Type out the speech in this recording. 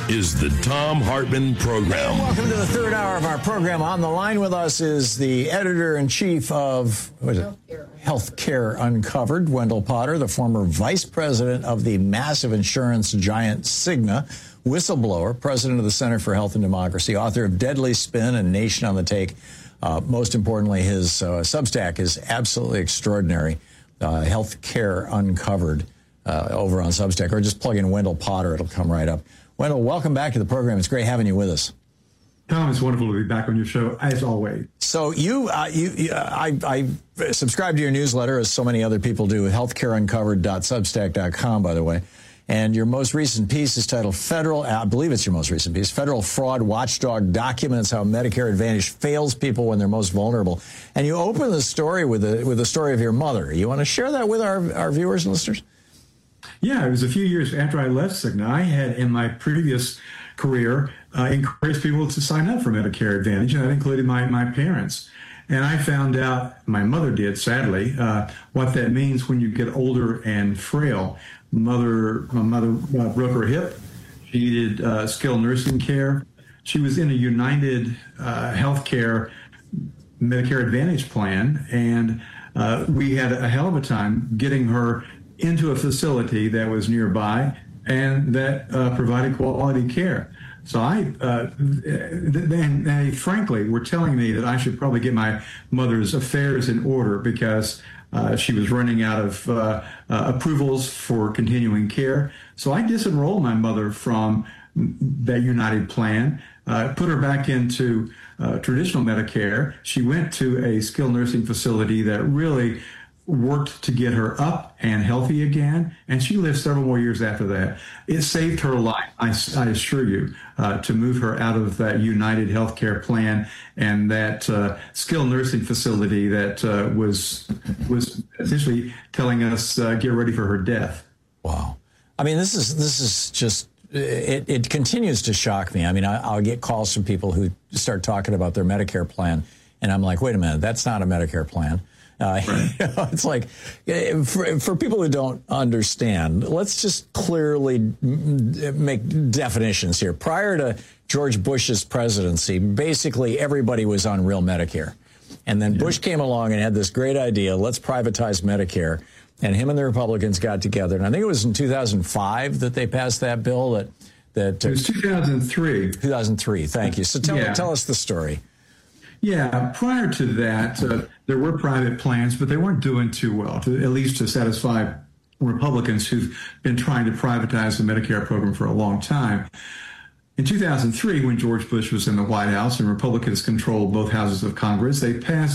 is the Thom Hartmann Program. Welcome to the third hour of our program. On the line with us is the editor-in-chief of Healthcare Uncovered, Wendell Potter, the former vice president of the massive insurance giant Cigna, whistleblower, president of the Center for Health and Democracy, author of Deadly Spin and Nation on the Take. Most importantly, his Substack is absolutely extraordinary, Healthcare Uncovered, over on Substack, or just plug in Wendell Potter. It'll come right up. Wendell, welcome back to the program. It's great having you with us. Tom, it's wonderful to be back on your show, as always. So I subscribe to your newsletter, as so many other people do, healthcareuncovered.substack.com, by the way. And your most recent piece is titled I believe it's your most recent piece, Federal Fraud Watchdog Documents How Medicare Advantage Fails People When They're Most Vulnerable. And you open the story with the story of your mother. You want to share that with our viewers and listeners? Yeah, it was a few years after I left Cigna. I had, in my previous career, encouraged people to sign up for Medicare Advantage, and that included my parents. And I found out, my mother did, sadly, what that means when you get older and frail. My mother broke her hip. She needed skilled nursing care. She was in a United Healthcare Medicare Advantage plan, and we had a hell of a time getting her into a facility that was nearby and that provided quality care. So they frankly were telling me that I should probably get my mother's affairs in order because she was running out of approvals for continuing care. So I disenrolled my mother from that United plan, put her back into traditional Medicare. She went to a skilled nursing facility that really worked to get her up and healthy again, and she lived several more years after that. It saved her life, I assure you, to move her out of that United Healthcare plan and that skilled nursing facility that was essentially telling us get ready for her death. Wow. I mean, this is just it continues to shock me. I mean, I'll get calls from people who start talking about their Medicare plan, and I'm like, wait a minute, that's not a Medicare plan. Right. It's like, for people who don't understand, let's just clearly make definitions here. Prior to George Bush's presidency, basically everybody was on real Medicare. And then Bush came along and had this great idea, let's privatize Medicare. And him and the Republicans got together. And I think it was in 2005 that they passed that bill. That it was 2003. 2003, thank you. So tell us the story. Yeah, prior to that, there were private plans, but they weren't doing too well, at least to satisfy Republicans who've been trying to privatize the Medicare program for a long time. In 2003, when George Bush was in the White House and Republicans controlled both houses of Congress, they passed